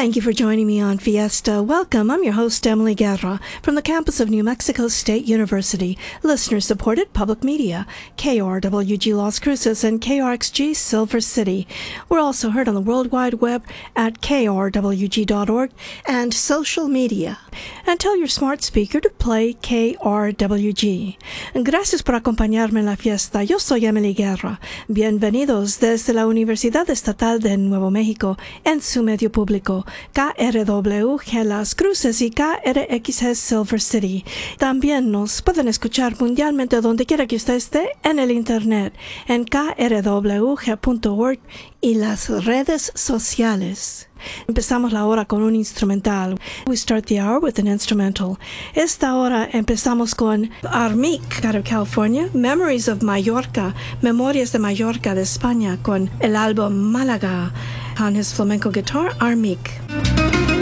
Thank you for joining me on Fiesta. Welcome. I'm your host, Emily Guerra, from the campus of New Mexico State University, listener-supported public media, KRWG Las Cruces and KRXG Silver City. We're also heard on the World Wide Web at krwg.org and social media. And tell your smart speaker to play KRWG. Gracias por acompañarme en la fiesta. Yo soy Emily Guerra. Bienvenidos desde la Universidad Estatal de Nuevo México en su medio público, KRWG Las Cruces y KRXG Silver City. También nos pueden escuchar mundialmente donde quiera que usted esté en el Internet, en krwg.org y las redes sociales. Empezamos la hora con un instrumental. We start the hour with an instrumental. Esta hora empezamos con Armic, out of California, Memories of Mallorca, Memorias de Mallorca de España, con el álbum Málaga. On his flamenco guitar, Armic.